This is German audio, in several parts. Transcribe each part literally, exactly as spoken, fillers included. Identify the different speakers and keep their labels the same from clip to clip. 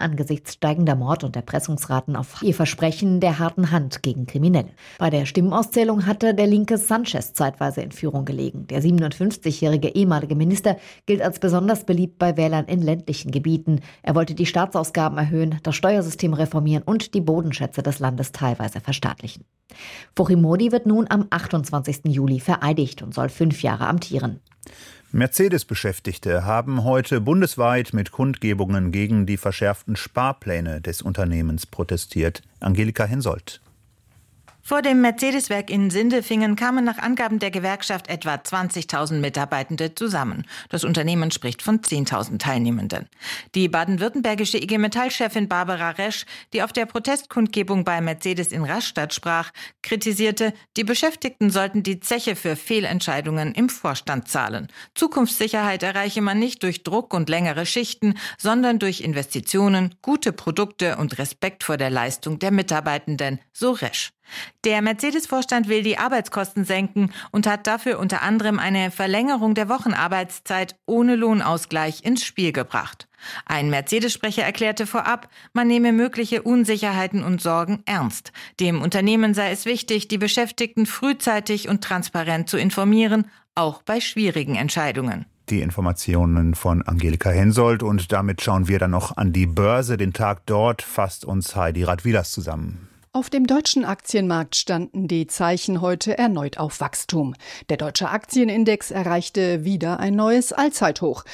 Speaker 1: angesichts steigender Mord- und Erpressungsraten auf ihr Versprechen der harten Hand gegen Kriminelle. Bei der Stimmenauszählung hatte der linke Sanchez zeitweise in Führung gelegen. Der siebenundfünfzigjährige ehemalige Minister gilt als besonders beliebt bei Wählern in ländlichen Gebieten. Er wollte die Staatsausgaben erhöhen, das Steuersystem reformieren und die Bodenschätze des Landes teilweise verstaatlichen. Fujimori wird nun am achtundzwanzigsten Juli vereidigt und soll fünf Jahre amtieren.
Speaker 2: Mercedes-Beschäftigte haben heute bundesweit mit Kundgebungen gegen die verschärften Sparpläne des Unternehmens protestiert. Angelika Hensoldt.
Speaker 3: Vor dem Mercedes-Werk in Sindelfingen kamen nach Angaben der Gewerkschaft etwa zwanzigtausend Mitarbeitende zusammen. Das Unternehmen spricht von zehntausend Teilnehmenden. Die baden-württembergische I G Metall-Chefin Barbara Resch, die auf der Protestkundgebung bei Mercedes in Rastatt sprach, kritisierte, die Beschäftigten sollten die Zeche für Fehlentscheidungen im Vorstand zahlen. Zukunftssicherheit erreiche man nicht durch Druck und längere Schichten, sondern durch Investitionen, gute Produkte und Respekt vor der Leistung der Mitarbeitenden, so Resch. Der Mercedes-Vorstand will die Arbeitskosten senken und hat dafür unter anderem eine Verlängerung der Wochenarbeitszeit ohne Lohnausgleich ins Spiel gebracht. Ein Mercedes-Sprecher erklärte vorab, man nehme mögliche Unsicherheiten und Sorgen ernst. Dem Unternehmen sei es wichtig, die Beschäftigten frühzeitig und transparent zu informieren, auch bei schwierigen Entscheidungen.
Speaker 2: Die Informationen von Angelika Hensoldt, und damit schauen wir dann noch an die Börse. Den Tag dort fasst uns Heidi Radwilas zusammen.
Speaker 4: Auf dem deutschen Aktienmarkt standen die Zeichen heute erneut auf Wachstum. Der deutsche Aktienindex erreichte wieder ein neues Allzeithoch,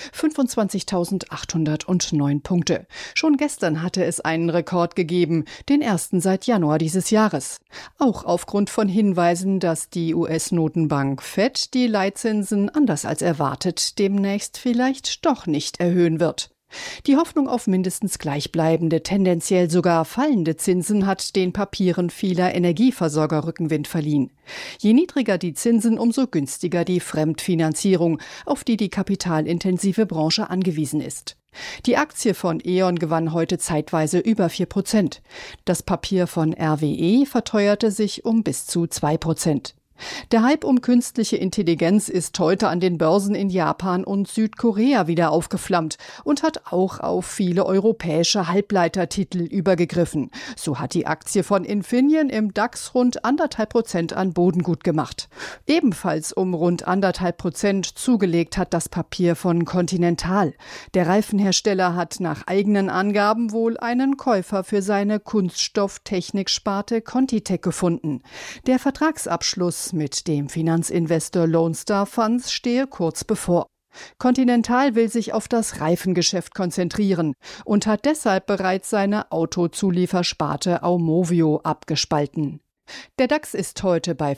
Speaker 4: fünfundzwanzigtausendachthundertneun Punkte. Schon gestern hatte es einen Rekord gegeben, den ersten seit Januar dieses Jahres. Auch aufgrund von Hinweisen, dass die U S-Notenbank Fed die Leitzinsen anders als erwartet demnächst vielleicht doch nicht erhöhen wird. Die Hoffnung auf mindestens gleichbleibende, tendenziell sogar fallende Zinsen hat den Papieren vieler Energieversorger Rückenwind verliehen. Je niedriger die Zinsen, umso günstiger die Fremdfinanzierung, auf die die kapitalintensive Branche angewiesen ist. Die Aktie von E.ON gewann heute zeitweise über vier Prozent. Das Papier von R W E verteuerte sich um bis zu zwei Prozent. Der Hype um künstliche Intelligenz ist heute an den Börsen in Japan und Südkorea wieder aufgeflammt und hat auch auf viele europäische Halbleitertitel übergegriffen. So hat die Aktie von Infineon im DAX rund anderthalb Prozent an Boden gut gemacht. Ebenfalls um rund anderthalb Prozent zugelegt hat das Papier von Continental. Der Reifenhersteller hat nach eigenen Angaben wohl einen Käufer für seine Kunststofftechniksparte Contitech gefunden. Der Vertragsabschluss mit dem Finanzinvestor Lone Star Funds stehe kurz bevor. Continental will sich auf das Reifengeschäft konzentrieren und hat deshalb bereits seine Autozuliefersparte Aumovio abgespalten. Der DAX ist heute bei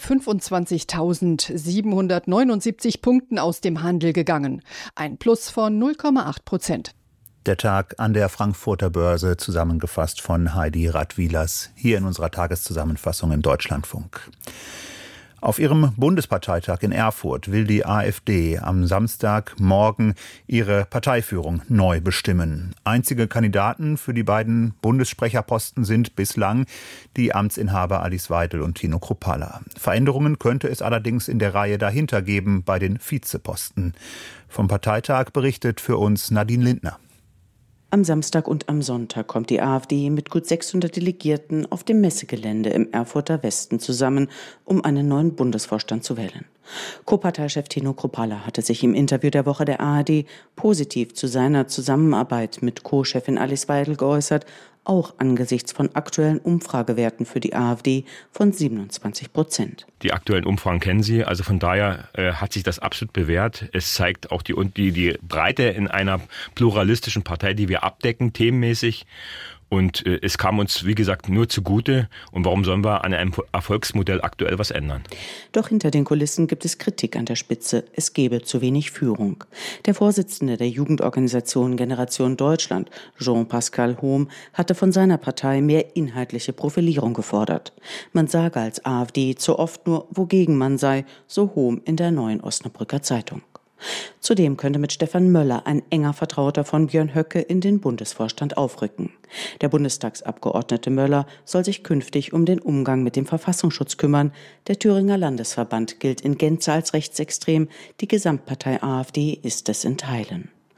Speaker 4: fünfundzwanzigtausendsiebenhundertneunundsiebzig Punkten aus dem Handel gegangen, ein Plus von null Komma acht Prozent.
Speaker 2: Der Tag an der Frankfurter Börse, zusammengefasst von Heidi Radwilas, hier in unserer Tageszusammenfassung im Deutschlandfunk. Auf ihrem Bundesparteitag in Erfurt will die AfD am Samstagmorgen ihre Parteiführung neu bestimmen. Einzige Kandidaten für die beiden Bundessprecherposten sind bislang die Amtsinhaber Alice Weidel und Tino Kruppalla. Veränderungen könnte es allerdings in der Reihe dahinter geben bei den Vizeposten. Vom Parteitag berichtet für uns Nadine Lindner.
Speaker 5: Am Samstag und am Sonntag kommt die AfD mit gut sechshundert Delegierten auf dem Messegelände im Erfurter Westen zusammen, um einen neuen Bundesvorstand zu wählen. Co-Parteichef Tino Kruppalla hatte sich im Interview der Woche der A R D positiv zu seiner Zusammenarbeit mit Co-Chefin Alice Weidel geäußert, auch angesichts von aktuellen Umfragewerten für die AfD von siebenundzwanzig Prozent.
Speaker 6: Die aktuellen Umfragen kennen Sie, also von daher äh, hat sich das absolut bewährt. Es zeigt auch die, die, die Breite in einer pluralistischen Partei, die wir abdecken, themenmäßig. Und äh, es kam uns, wie gesagt, nur zugute. Und warum sollen wir an einem Erfolgsmodell aktuell was ändern?
Speaker 5: Doch hinter den Kulissen gibt es Kritik an der Spitze. Es gebe zu wenig Führung. Der Vorsitzende der Jugendorganisation Generation Deutschland, Jean-Pascal Hohm, hatte von seiner Partei mehr inhaltliche Profilierung gefordert. Man sage als AfD zu oft nur, wogegen man sei, so Hohm in der Neuen Osnabrücker Zeitung. Zudem könnte mit Stefan Möller ein enger Vertrauter von Björn Höcke in den Bundesvorstand aufrücken. Der Bundestagsabgeordnete Möller soll sich künftig um den Umgang mit dem Verfassungsschutz kümmern. Der Thüringer Landesverband gilt in Gänze als rechtsextrem, die Gesamtpartei AfD ist es in Teilen.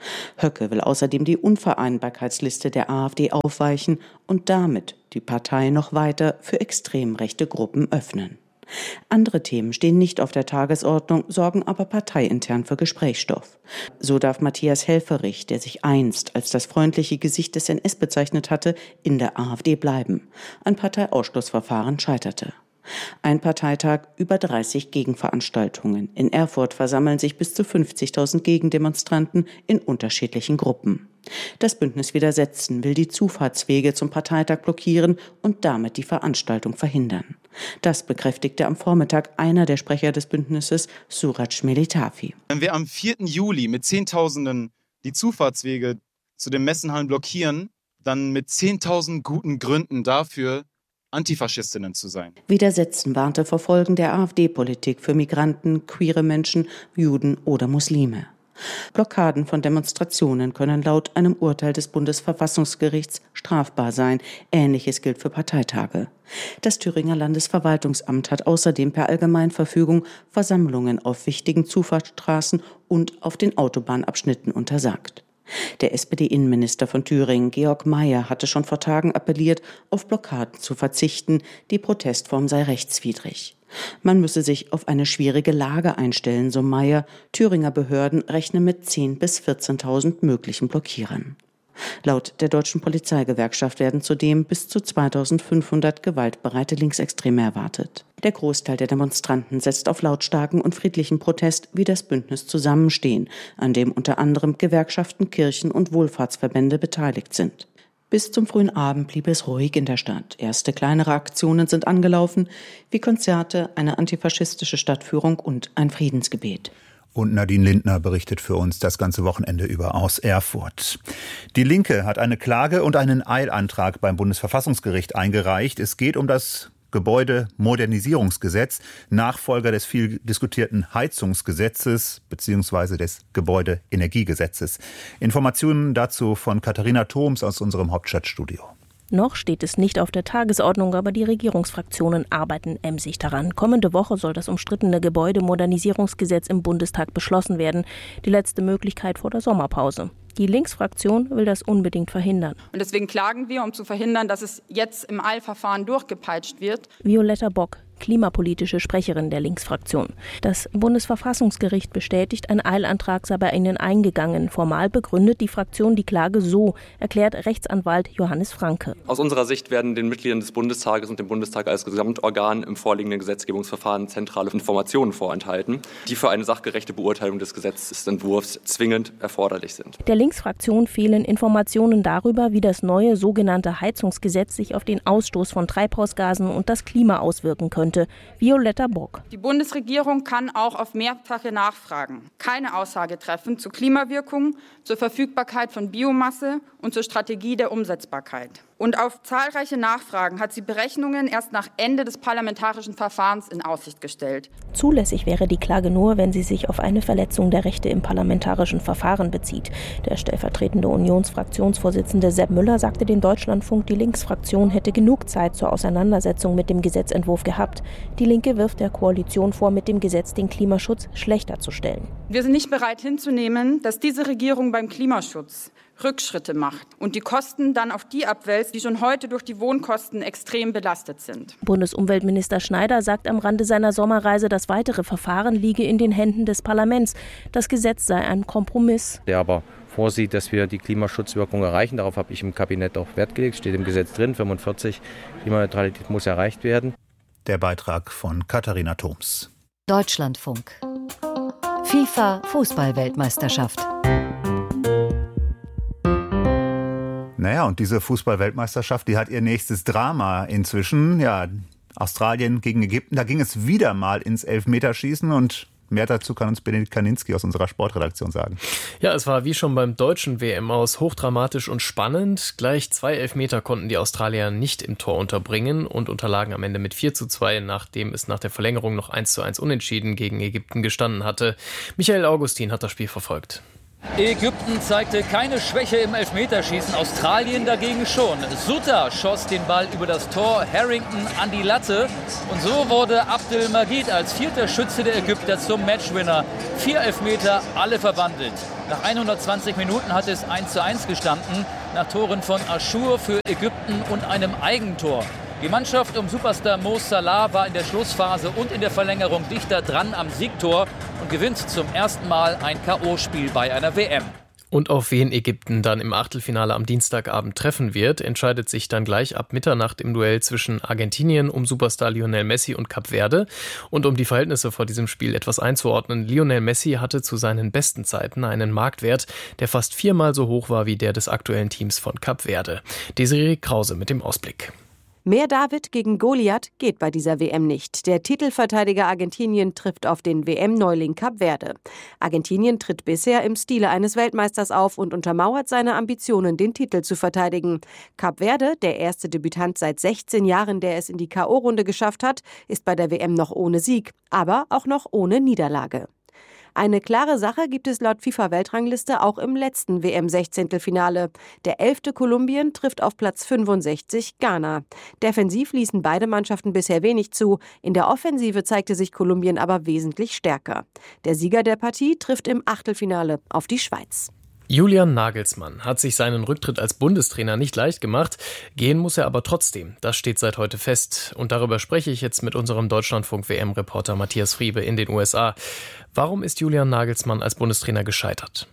Speaker 5: Höcke will außerdem die Unvereinbarkeitsliste der AfD aufweichen und damit die Partei noch weiter für extrem rechte Gruppen öffnen. Andere Themen stehen nicht auf der Tagesordnung, sorgen aber parteiintern für Gesprächsstoff. So darf Matthias Helfferich, der sich einst als das freundliche Gesicht des N S bezeichnet hatte, in der AfD bleiben. Ein Parteiausschlussverfahren scheiterte. Ein Parteitag, über dreißig Gegenveranstaltungen. In Erfurt versammeln sich bis zu fünfzigtausend Gegendemonstranten in unterschiedlichen Gruppen. Das Bündnis Widersetzen will die Zufahrtswege zum Parteitag blockieren und damit die Veranstaltung verhindern. Das bekräftigte am Vormittag einer der Sprecher des Bündnisses, Suraj Melitafi.
Speaker 7: Wenn wir am vierten Juli mit Zehntausenden die Zufahrtswege zu den Messenhallen blockieren, dann mit zehntausend guten Gründen dafür, Antifaschistinnen zu sein.
Speaker 5: Widersetzen warnte vor Folgen der AfD-Politik für Migranten, queere Menschen, Juden oder Muslime. Blockaden von Demonstrationen können laut einem Urteil des Bundesverfassungsgerichts strafbar sein. Ähnliches gilt für Parteitage. Das Thüringer Landesverwaltungsamt hat außerdem per Allgemeinverfügung Versammlungen auf wichtigen Zufahrtsstraßen und auf den Autobahnabschnitten untersagt. Der S P D-Innenminister von Thüringen, Georg Mayer, hatte schon vor Tagen appelliert, auf Blockaden zu verzichten. Die Protestform sei rechtswidrig. Man müsse sich auf eine schwierige Lage einstellen, so Mayer. Thüringer Behörden rechnen mit zehntausend bis vierzehntausend möglichen Blockierern. Laut der deutschen Polizeigewerkschaft werden zudem bis zu zweitausendfünfhundert gewaltbereite Linksextreme erwartet. Der Großteil der Demonstranten setzt auf lautstarken und friedlichen Protest, wie das Bündnis Zusammenstehen, an dem unter anderem Gewerkschaften, Kirchen und Wohlfahrtsverbände beteiligt sind. Bis zum frühen Abend blieb es ruhig in der Stadt. Erste kleinere Aktionen sind angelaufen, wie Konzerte, eine antifaschistische Stadtführung und ein Friedensgebet.
Speaker 2: Und Nadine Lindner berichtet für uns das ganze Wochenende über aus Erfurt. Die Linke hat eine Klage und einen Eilantrag beim Bundesverfassungsgericht eingereicht. Es geht um das Gebäudemodernisierungsgesetz, Nachfolger des viel diskutierten Heizungsgesetzes bzw. des Gebäudeenergiegesetzes. Informationen dazu von Katharina Thoms aus unserem Hauptstadtstudio.
Speaker 8: Noch steht es nicht auf der Tagesordnung, aber die Regierungsfraktionen arbeiten emsig daran. Kommende Woche soll das umstrittene Gebäudemodernisierungsgesetz im Bundestag beschlossen werden. Die letzte Möglichkeit vor der Sommerpause. Die Linksfraktion will das unbedingt verhindern.
Speaker 9: Und deswegen klagen wir, um zu verhindern, dass es jetzt im Eilverfahren durchgepeitscht wird.
Speaker 8: Violetta Bock, klimapolitische Sprecherin der Linksfraktion. Das Bundesverfassungsgericht bestätigt, ein Eilantrag sei bei ihnen eingegangen. Formal begründet die Fraktion die Klage so, erklärt Rechtsanwalt Johannes Franke.
Speaker 10: Aus unserer Sicht werden den Mitgliedern des Bundestages und dem Bundestag als Gesamtorgan im vorliegenden Gesetzgebungsverfahren zentrale Informationen vorenthalten, die für eine sachgerechte Beurteilung des Gesetzesentwurfs zwingend erforderlich sind.
Speaker 8: Der Linksfraktion fehlen Informationen darüber, wie das neue sogenannte Heizungsgesetz sich auf den Ausstoß von Treibhausgasen und das Klima auswirken könnte. Violetta Bock.
Speaker 9: Die Bundesregierung kann auch auf mehrfache Nachfragen keine Aussage treffen zur Klimawirkung, zur Verfügbarkeit von Biomasse und zur Strategie der Umsetzbarkeit. Und auf zahlreiche Nachfragen hat sie Berechnungen erst nach Ende des parlamentarischen Verfahrens in Aussicht gestellt.
Speaker 8: Zulässig wäre die Klage nur, wenn sie sich auf eine Verletzung der Rechte im parlamentarischen Verfahren bezieht. Der stellvertretende Unionsfraktionsvorsitzende Sepp Müller sagte dem Deutschlandfunk, die Linksfraktion hätte genug Zeit zur Auseinandersetzung mit dem Gesetzentwurf gehabt. Die Linke wirft der Koalition vor, mit dem Gesetz den Klimaschutz schlechter zu stellen.
Speaker 9: Wir sind nicht bereit hinzunehmen, dass diese Regierung beim Klimaschutz Rückschritte macht und die Kosten dann auf die abwälzt, die schon heute durch die Wohnkosten extrem belastet sind.
Speaker 8: Bundesumweltminister Schneider sagt am Rande seiner Sommerreise, das weitere Verfahren liege in den Händen des Parlaments. Das Gesetz sei ein Kompromiss.
Speaker 11: Der aber vorsieht, dass wir die Klimaschutzwirkung erreichen. Darauf habe ich im Kabinett auch Wert gelegt. Steht im Gesetz drin, fünfundvierzig. Klimaneutralität muss erreicht werden.
Speaker 2: Der Beitrag von Katharina Thoms.
Speaker 12: Deutschlandfunk. FIFA-Fußball-Weltmeisterschaft.
Speaker 2: Naja, und diese Fußball-Weltmeisterschaft, die hat ihr nächstes Drama inzwischen. Ja, Australien gegen Ägypten, da ging es wieder mal ins Elfmeterschießen und mehr dazu kann uns Benedikt Kaninski aus unserer Sportredaktion sagen.
Speaker 13: Ja, es war wie schon beim deutschen W M aus hochdramatisch und spannend. Gleich zwei Elfmeter konnten die Australier nicht im Tor unterbringen und unterlagen am Ende mit vier zu zwei, nachdem es nach der Verlängerung noch eins zu eins unentschieden gegen Ägypten gestanden hatte. Michael Augustin hat das Spiel verfolgt.
Speaker 14: Ägypten zeigte keine Schwäche im Elfmeterschießen, Australien dagegen schon. Suter schoss den Ball über das Tor, Harrington an die Latte und so wurde Abdelmajid als vierter Schütze der Ägypter zum Matchwinner. Vier Elfmeter, alle verwandelt. Nach hundertzwanzig Minuten hat es eins zu eins gestanden, nach Toren von Achour für Ägypten und einem Eigentor. Die Mannschaft um Superstar Mo Salah war in der Schlussphase und in der Verlängerung dichter dran am Siegtor und gewinnt zum ersten Mal ein K O-Spiel bei einer W M.
Speaker 13: Und auf wen Ägypten dann im Achtelfinale am Dienstagabend treffen wird, entscheidet sich dann gleich ab Mitternacht im Duell zwischen Argentinien um Superstar Lionel Messi und Kap Verde. Und um die Verhältnisse vor diesem Spiel etwas einzuordnen, Lionel Messi hatte zu seinen besten Zeiten einen Marktwert, der fast viermal so hoch war wie der des aktuellen Teams von Kap Verde. Desiree Krause mit dem Ausblick.
Speaker 15: Mehr David gegen Goliath geht bei dieser W M nicht. Der Titelverteidiger Argentinien trifft auf den W M-Neuling Kap Verde. Argentinien tritt bisher im Stile eines Weltmeisters auf und untermauert seine Ambitionen, den Titel zu verteidigen. Kap Verde, der erste Debütant seit sechzehn Jahren, der es in die K O-Runde geschafft hat, ist bei der W M noch ohne Sieg, aber auch noch ohne Niederlage. Eine klare Sache gibt es laut FIFA-Weltrangliste auch im letzten W M-Sechzehntelfinale. Der elfte Kolumbien trifft auf Platz fünfundsechzig Ghana. Defensiv ließen beide Mannschaften bisher wenig zu. In der Offensive zeigte sich Kolumbien aber wesentlich stärker. Der Sieger der Partie trifft im Achtelfinale auf die Schweiz.
Speaker 13: Julian Nagelsmann hat sich seinen Rücktritt als Bundestrainer nicht leicht gemacht. Gehen muss er aber trotzdem. Das steht seit heute fest. Und darüber spreche ich jetzt mit unserem Deutschlandfunk-W M-Reporter Matthias Friebe in den U S A. Warum ist Julian Nagelsmann als Bundestrainer gescheitert?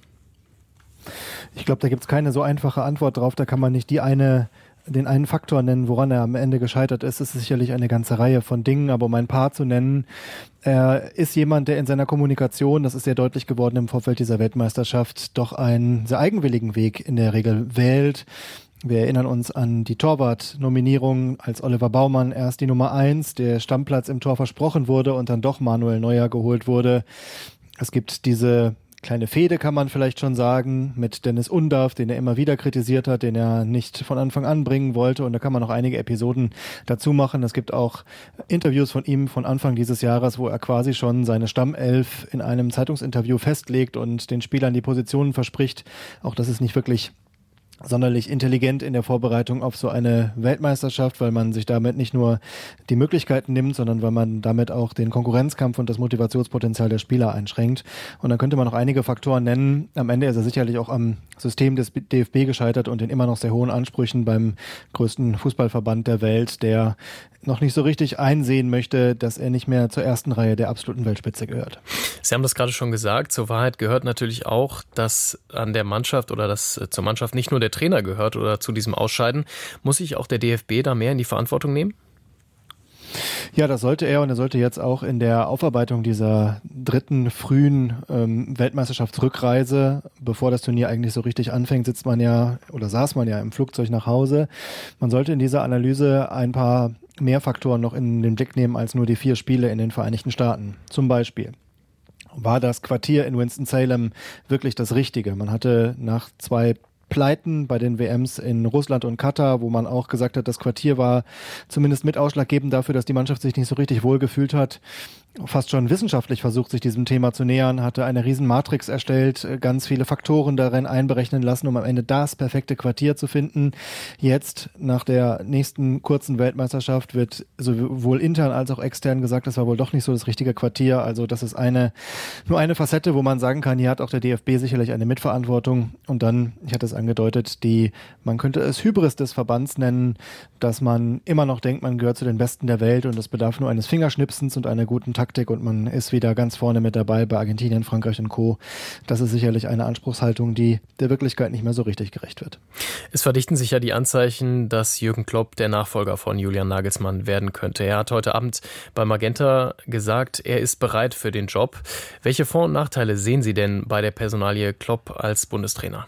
Speaker 16: Ich glaube, da gibt es keine so einfache Antwort drauf. Da kann man nicht die eine... den einen Faktor nennen, woran er am Ende gescheitert ist. Es ist sicherlich eine ganze Reihe von Dingen, aber um ein paar zu nennen, er ist jemand, der in seiner Kommunikation, das ist sehr deutlich geworden im Vorfeld dieser Weltmeisterschaft, doch einen sehr eigenwilligen Weg in der Regel wählt. Wir erinnern uns an die Torwart-Nominierung, als Oliver Baumann erst die Nummer eins, der Stammplatz im Tor versprochen wurde und dann doch Manuel Neuer geholt wurde. Es gibt diese kleine Fehde, kann man vielleicht schon sagen, mit Dennis Undaff, den er immer wieder kritisiert hat, den er nicht von Anfang an bringen wollte. Und da kann man noch einige Episoden dazu machen. Es gibt auch Interviews von ihm von Anfang dieses Jahres, wo er quasi schon seine Stammelf in einem Zeitungsinterview festlegt und den Spielern die Positionen verspricht. Auch das ist nicht wirklich sonderlich intelligent in der Vorbereitung auf so eine Weltmeisterschaft, weil man sich damit nicht nur die Möglichkeiten nimmt, sondern weil man damit auch den Konkurrenzkampf und das Motivationspotenzial der Spieler einschränkt. Und dann könnte man noch einige Faktoren nennen. Am Ende ist er sicherlich auch am System des D F B gescheitert und den immer noch sehr hohen Ansprüchen beim größten Fußballverband der Welt, der noch nicht so richtig einsehen möchte, dass er nicht mehr zur ersten Reihe der absoluten Weltspitze gehört.
Speaker 13: Sie haben das gerade schon gesagt. Zur Wahrheit gehört natürlich auch, dass an der Mannschaft oder dass zur Mannschaft nicht nur der Trainer gehört oder zu diesem Ausscheiden. Muss sich auch der D F B da mehr in die Verantwortung nehmen?
Speaker 16: Ja, das sollte er und er sollte jetzt auch in der Aufarbeitung dieser dritten frühen ähm, Weltmeisterschaftsrückreise, bevor das Turnier eigentlich so richtig anfängt, sitzt man ja oder saß man ja im Flugzeug nach Hause. Man sollte in dieser Analyse ein paar mehr Faktoren noch in den Blick nehmen als nur die vier Spiele in den Vereinigten Staaten. Zum Beispiel: War das Quartier in Winston-Salem wirklich das Richtige? Man hatte nach zwei Pleiten bei den W Ms in Russland und Katar, wo man auch gesagt hat, das Quartier war zumindest mit ausschlaggebend dafür, dass die Mannschaft sich nicht so richtig wohl gefühlt hat, fast schon wissenschaftlich versucht, sich diesem Thema zu nähern, hatte eine riesen Matrix erstellt, ganz viele Faktoren darin einberechnen lassen, um am Ende das perfekte Quartier zu finden. Jetzt, nach der nächsten kurzen Weltmeisterschaft, wird sowohl intern als auch extern gesagt, das war wohl doch nicht so das richtige Quartier. Also das ist eine nur eine Facette, wo man sagen kann, hier hat auch der D F B sicherlich eine Mitverantwortung. Und dann, ich hatte es angedeutet, die, man könnte es Hybris des Verbands nennen, dass man immer noch denkt, man gehört zu den Besten der Welt und es bedarf nur eines Fingerschnipsens und einer guten Taktik und man ist wieder ganz vorne mit dabei bei Argentinien, Frankreich und Co. Das ist sicherlich eine Anspruchshaltung, die der Wirklichkeit nicht mehr so richtig gerecht wird.
Speaker 13: Es verdichten sich ja die Anzeichen, dass Jürgen Klopp der Nachfolger von Julian Nagelsmann werden könnte. Er hat heute Abend bei Magenta gesagt, er ist bereit für den Job. Welche Vor- und Nachteile sehen Sie denn bei der Personalie Klopp als Bundestrainer?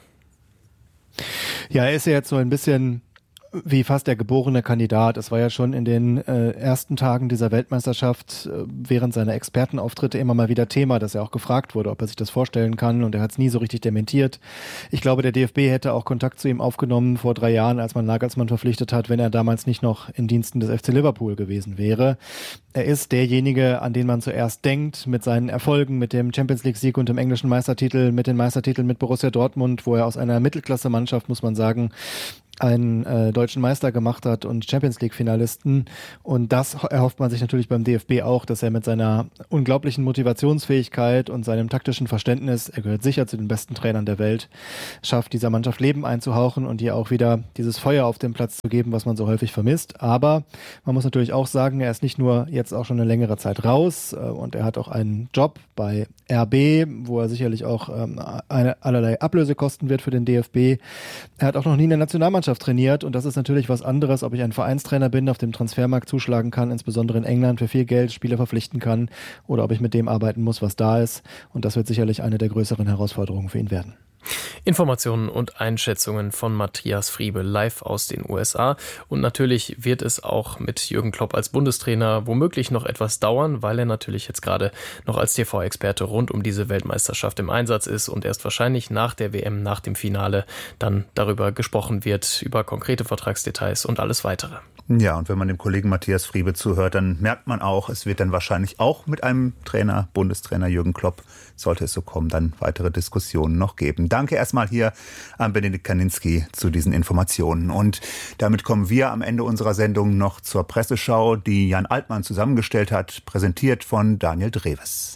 Speaker 16: Ja, er ist ja jetzt so ein bisschen wie fast der geborene Kandidat. Es war ja schon in den äh, ersten Tagen dieser Weltmeisterschaft äh, während seiner Expertenauftritte immer mal wieder Thema, dass er auch gefragt wurde, ob er sich das vorstellen kann, und er hat es nie so richtig dementiert. Ich glaube, der D F B hätte auch Kontakt zu ihm aufgenommen vor drei Jahren, als man Nagelsmann verpflichtet hat, wenn er damals nicht noch in Diensten des F C Liverpool gewesen wäre. Er ist derjenige, an den man zuerst denkt, mit seinen Erfolgen, mit dem Champions-League-Sieg und dem englischen Meistertitel, mit den Meistertiteln mit Borussia Dortmund, wo er aus einer Mittelklasse-Mannschaft, muss man sagen, einen äh, deutschen Meister gemacht hat und Champions-League-Finalisten. Und das erhofft man sich natürlich beim D F B auch, dass er mit seiner unglaublichen Motivationsfähigkeit und seinem taktischen Verständnis, er gehört sicher zu den besten Trainern der Welt, schafft, dieser Mannschaft Leben einzuhauchen und ihr auch wieder dieses Feuer auf den Platz zu geben, was man so häufig vermisst. Aber man muss natürlich auch sagen, er ist nicht nur jetzt auch schon eine längere Zeit raus äh, und er hat auch einen Job bei R B, wo er sicherlich auch ähm, eine, allerlei Ablöse kosten wird für den D F B. Er hat auch noch nie in der Nationalmannschaft trainiert und das ist natürlich was anderes, ob ich ein Vereinstrainer bin, auf dem Transfermarkt zuschlagen kann, insbesondere in England für viel Geld Spieler verpflichten kann, oder ob ich mit dem arbeiten muss, was da ist. Und das wird sicherlich eine der größeren Herausforderungen für ihn werden.
Speaker 13: Informationen und Einschätzungen von Matthias Friebe live aus den U S A. Und natürlich wird es auch mit Jürgen Klopp als Bundestrainer womöglich noch etwas dauern, weil er natürlich jetzt gerade noch als T V-Experte rund um diese Weltmeisterschaft im Einsatz ist und erst wahrscheinlich nach der W M, nach dem Finale, dann darüber gesprochen wird, über konkrete Vertragsdetails und alles weitere.
Speaker 2: Ja, und wenn man dem Kollegen Matthias Friebe zuhört, dann merkt man auch, es wird dann wahrscheinlich auch mit einem Trainer, Bundestrainer Jürgen Klopp, sollte es so kommen, dann weitere Diskussionen noch geben. Danke erstmal hier an Benedikt Kaninski zu diesen Informationen. Und damit kommen wir am Ende unserer Sendung noch zur Presseschau, die Jan Altmann zusammengestellt hat, präsentiert von Daniel Dreves.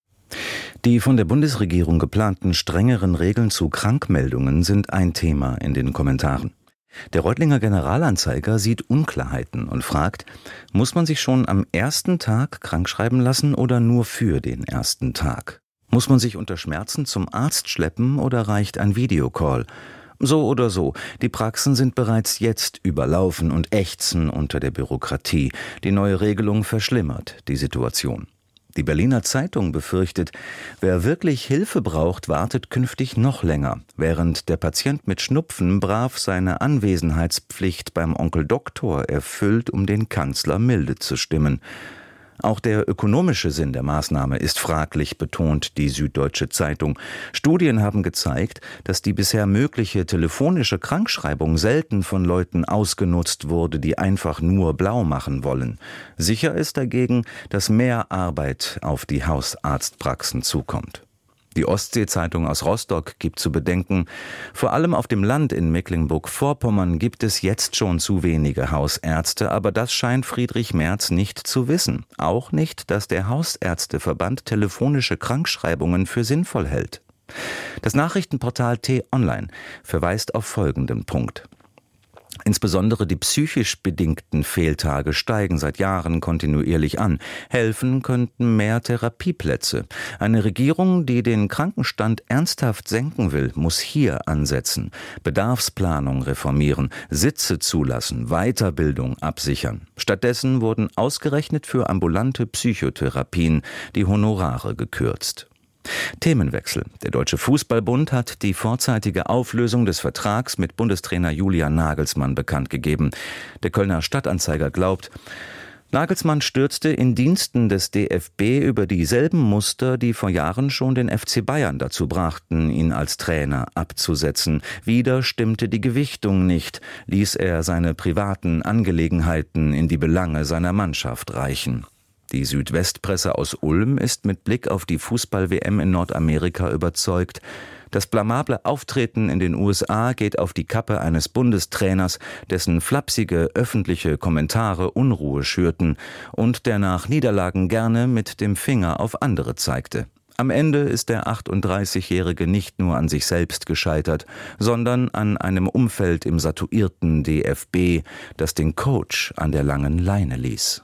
Speaker 17: Die von der Bundesregierung geplanten strengeren Regeln zu Krankmeldungen sind ein Thema in den Kommentaren. Der Reutlinger Generalanzeiger sieht Unklarheiten und fragt, muss man sich schon am ersten Tag krankschreiben lassen oder nur für den ersten Tag? Muss man sich unter Schmerzen zum Arzt schleppen oder reicht ein Videocall? So oder so, die Praxen sind bereits jetzt überlaufen und ächzen unter der Bürokratie. Die neue Regelung verschlimmert die Situation. Die Berliner Zeitung befürchtet, wer wirklich Hilfe braucht, wartet künftig noch länger, während der Patient mit Schnupfen brav seine Anwesenheitspflicht beim Onkel Doktor erfüllt, um den Kanzler milde zu stimmen. Auch der ökonomische Sinn der Maßnahme ist fraglich, betont die Süddeutsche Zeitung. Studien haben gezeigt, dass die bisher mögliche telefonische Krankschreibung selten von Leuten ausgenutzt wurde, die einfach nur blau machen wollen. Sicher ist dagegen, dass mehr Arbeit auf die Hausarztpraxen zukommt. Die Ostsee-Zeitung aus Rostock gibt zu bedenken, vor allem auf dem Land in Mecklenburg-Vorpommern gibt es jetzt schon zu wenige Hausärzte, aber das scheint Friedrich Merz nicht zu wissen. Auch nicht, dass der Hausärzteverband telefonische Krankschreibungen für sinnvoll hält. Das Nachrichtenportal T-Online verweist auf folgenden Punkt. Insbesondere die psychisch bedingten Fehltage steigen seit Jahren kontinuierlich an. Helfen könnten mehr Therapieplätze. Eine Regierung, die den Krankenstand ernsthaft senken will, muss hier ansetzen. Bedarfsplanung reformieren, Sitze zulassen, Weiterbildung absichern. Stattdessen wurden ausgerechnet für ambulante Psychotherapien die Honorare gekürzt. Themenwechsel. Der Deutsche Fußballbund hat die vorzeitige Auflösung des Vertrags mit Bundestrainer Julian Nagelsmann bekannt gegeben. Der Kölner Stadtanzeiger glaubt, Nagelsmann stürzte in Diensten des D F B über dieselben Muster, die vor Jahren schon den F C Bayern dazu brachten, ihn als Trainer abzusetzen. Wieder stimmte die Gewichtung nicht, ließ er seine privaten Angelegenheiten in die Belange seiner Mannschaft reichen. Die Südwestpresse aus Ulm ist mit Blick auf die Fußball-W M in Nordamerika überzeugt. Das blamable Auftreten in den U S A geht auf die Kappe eines Bundestrainers, dessen flapsige öffentliche Kommentare Unruhe schürten und der nach Niederlagen gerne mit dem Finger auf andere zeigte. Am Ende ist der achtunddreißigjährige nicht nur an sich selbst gescheitert, sondern an einem Umfeld im satuierten D F B, das den Coach an der langen Leine ließ.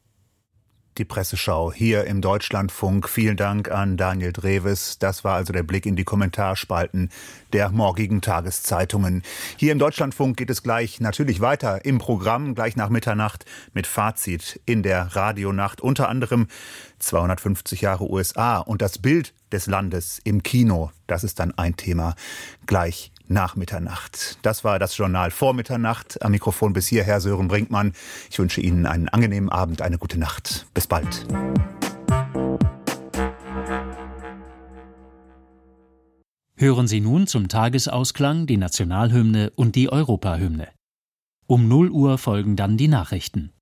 Speaker 2: Die Presseschau hier im Deutschlandfunk. Vielen Dank an Daniel Dreves. Das war also der Blick in die Kommentarspalten der morgigen Tageszeitungen. Hier im Deutschlandfunk geht es gleich natürlich weiter im Programm, gleich nach Mitternacht mit Fazit in der Radionacht. Unter anderem zweihundertfünfzig Jahre U S A und das Bild des Landes im Kino. Das ist dann ein Thema gleich nach Mitternacht. Das war das Journal vor Mitternacht. Am Mikrofon bis hierher Sören Brinkmann. Ich wünsche Ihnen einen angenehmen Abend, eine gute Nacht. Bis bald.
Speaker 18: Hören Sie nun zum Tagesausklang die Nationalhymne und die Europahymne. Um null Uhr folgen dann die Nachrichten.